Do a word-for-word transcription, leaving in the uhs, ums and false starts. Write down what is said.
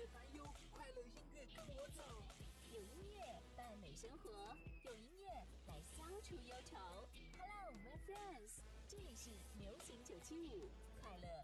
乐烦忧，快乐音乐跟我走。 有音乐伴美生活，用音乐来消除忧愁。Hello, my friends， 这里是流行九七五快乐